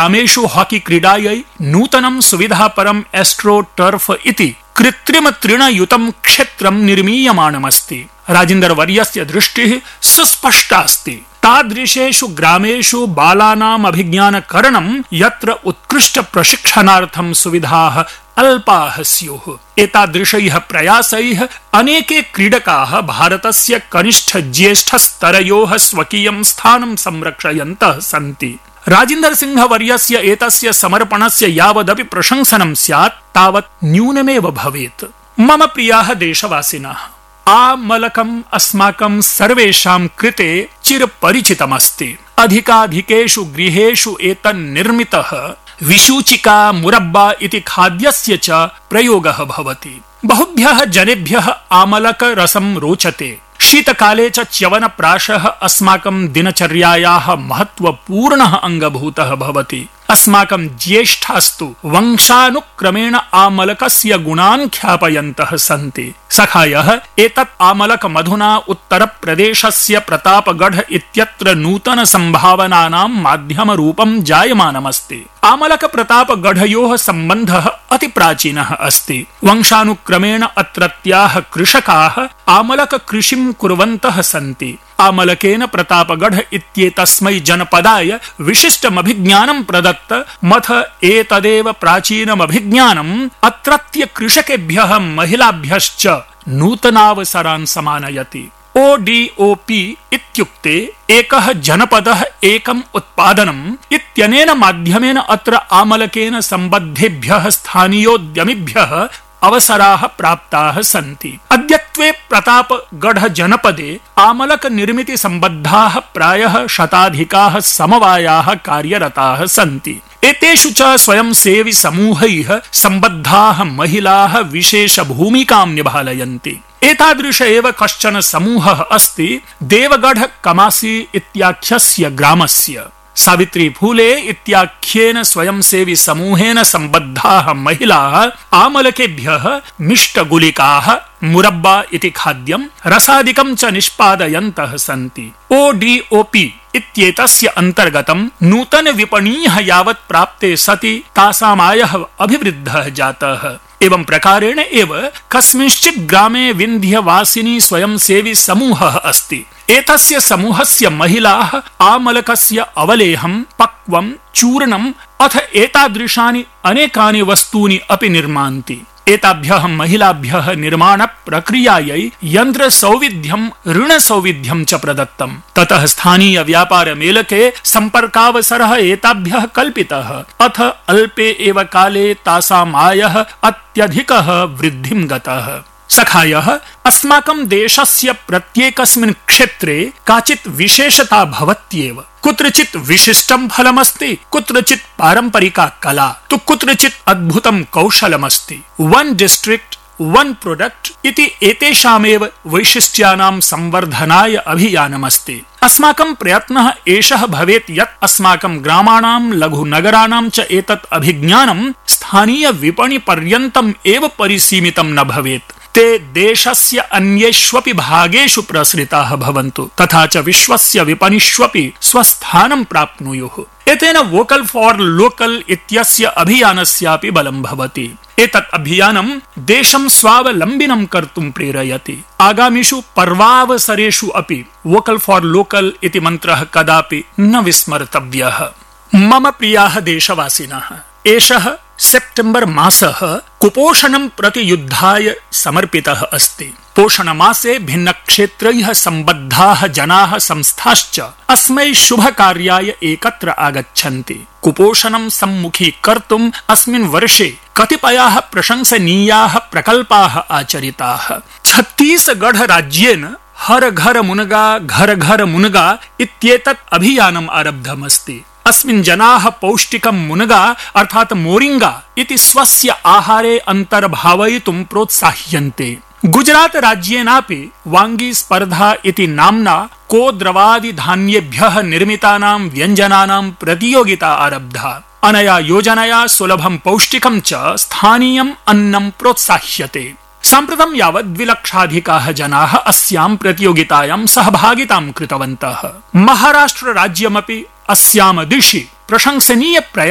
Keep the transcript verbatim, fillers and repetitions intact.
ग्रामेषु हॉकी क्रीडायै नूतनं सुविधापरम् astro turf इति कृत्रिम तृणयुतं क्षेत्रं निर्मीयमाणमस्ति। राजेन्दर वर्यस्य दृष्टिः सुस्पष्टा अस्ति। तादृशेषु ग्रामेषु बालानाम् अभिज्ञानकरणं यत्र उत्कृष्ट प्रशिक्षणार्थं सुविधाः अल्पाः स्युः। एतादृशैः प्रयासैः अनेके क्रीडकाः भारतस्य कनिष्ठ ज्येष्ठ स्तरयोः स्वकीयं स्थानं संरक्षयन्तः सन्ति। राजेन्दर सिंह वर्यस्य एतस्य समर्पणस्य यावदपि प्रशंसनं स्यात् तावत् न्यूनमेव भवेत्। मम प्रियाः देशवासिनः, आमलकम् अस्माकं सर्वेषां कृते चिरपरिचितमस्ति। अधिकाधिकेषु गृहेषु एतन्निर्मितः विशूचिका मुरब्बा इति खाद्यस्य च प्रयोगः भवति। बहुभ्यः जनेभ्यः आमलक रसं रोचते। शीतकाले च च्यवनप्राशः अस्माकं दिनचर्यायाः महत्वपूर्णः अङ्गभूतः भवति। अस्माकं ज्येष्ठास्तु वंशानुक्रमेण आमलकस्य गुणान् ख्यापयन्तः सन्ति। सखायः एतत् आमलक मधुना उत्तरप्रदेशस्य प्रतापगढ़ इत्यत्र नूतन सम्भावनानां माध्यमरूपं जायमानमस्ति। आमलक प्रतापगढ़योः सम्बन्धः अति प्राचीनः अस्ति। वंशानुक्रमेण अत्रत्याः कृषकाः आमलक कृषिं कुर्वन्तः सन्ति। आमलकेन प्रतापगढ़ इत्येतस्मै जनपदाय विशिष्टमभिज्ञानं प्रदत्त मथ एतदेव प्राचीनमभिज्ञानम् अत्रत्य कृषकेभ्यः महिलाभ्यश्च नूतनावसरान् समानयति। ओ डी ओ पी इत्युक्ते एकः जनपदः एकम् उत्पादनम् इत्यनेन माध्यमेन अत्र आमलकेन सम्बद्धेभ्यः स्थानीयोद्यमिभ्यः अवसराः प्राप्ताः सन्ति। अद्यत्वे प्रतापगढ़ जनपदे आमलक निर्मिति सम्बद्धाः प्रायः शताधिकाः समवायाः कार्यरताः सन्ति। एतेषु च स्वयंसेवी समूहैः सम्बद्धाः महिलाः विशेष भूमिकां निभालयन्ति। एतादृश एव कश्चन समूहः अस्ति देवगढ़ कमासी इत्याख्यस्य ग्रामस्य। सावित्री फूले इत्याख्येन स्वयंसेवी समूहेन सम्बद्धाः महिलाः आमलकेभ्यः मिष्टगुलिकाः मुरब्बा इति खाद्यं रसादिकं च निष्पादयन्तः सन्ति। ओ डी ओ पी इत्येतस्य अन्तर्गतं नूतन विपणीः यावत् प्राप्ते सति तासामायः अभिवृद्धः जातः। एवं प्रकारेण एव कस्मिंश्चित् ग्रामे विन्ध्यवासिनी स्वयंसेवी समूहः अस्ति। एतस्य समूहस्य महिलाः आमलकस्य अवलेहं, पक्वं, चूर्णम् अथ एतादृशानि अनेकानि वस्तूनि अपि निर्मान्ति। एताभ्यः महिलाभ्यः निर्माण प्रक्रियायै यन्त्र सौविध्यं, ऋण सौविध्यं च प्रदत्तम्। ततः स्थानीय व्यापार मेलके सम्पर्कावसरः एताभ्यः कल्पितः। अथ अल्पे एव काले तासाम् आयः अत्यधिकः वृद्धिं गतः। सखायः, अस्माकं देशस्य प्रत्येकस्मिन् क्षेत्रे काचित् विशेषता भवत्येव। कुत्रचित् विशिष्टं फलमस्ति, कुत्रचित् पारम्परिका कला, तु कुत्रचित् अद्भुतं कौशलमस्ति। वन डिस्ट्रिक्ट वन प्रोडक्ट इति एतेषामेव वैशिष्ट्यानां संवर्धनाय अभियानमस्ति। अस्माकं प्रयत्नः एषः भवेत् यत् अस्माकं ग्रामाणां लघुनगराणां च एतत् अभिज्ञानं स्थानीय विपणि पर्यन्तम् एव परिसीमितं न भवेत्। ते देशस्य अन्येष्वपि भागेषु प्रसृताः भवन्तु, तथा च विश्वस्य विपणिष्वपि स्वस्थानं प्राप्नुयुः। एतेन वोकल फॉर लोकल इत्यस्य अभियानस्यापि बलं भवति। एतत् अभियानं देशं स्वावलम्बिनं कर्तुं प्रेरयति। आगामिषु पर्वावसरेषु अपि वोकल फॉर लोकल इति मन्त्रः कदापि न विस्मर्तव्यः। मम प्रियाः देशवासिनः, एषः सेप्टेम्बर मासः कुपोषणं प्रति युद्धाय समर्पितः अस्ति। पोषणमासे भिन्नक्षेत्रैः सम्बद्धाः जनाः संस्थाश्च अस्मै शुभकार्याय एकत्र आगच्छन्ति। कुपोषणं सम्मुखीकर्तुम् अस्मिन् वर्षे कतिपयाः प्रशंसनीयाः प्रकल्पाः आचरिताः। छत्तीसगढ़ राज्येन हर घर मुनगा घर घर मुनगा इत्येतत् अभियानम् आरब्धमस्ति। अस्मिन् जनाः पौष्टिकं मुनगा अर्थात् मोरिंगा इति स्वस्य आहारे अन्तर्भावयितुं प्रोत्साह्यन्ते। गुजरात राज्येनापि वांगी स्पर्धा इति नाम्ना कोद्रवादि धान्येभ्यः निर्मितानां व्यञ्जनानां प्रतियोगिता आरब्धा। अनया योजनया सुलभं पौष्टिकं च स्थानीयम् अन्नं प्रोत्साह्यते। साम्प्रतं यावत् द्विलक्षाधिकाः जनाः अस्यां प्रतियोगितायां सहभागितां कृतवन्तः। महाराष्ट्र राज्यमपि अस्यां दिशि प्रशंसनीय प्रयत्नः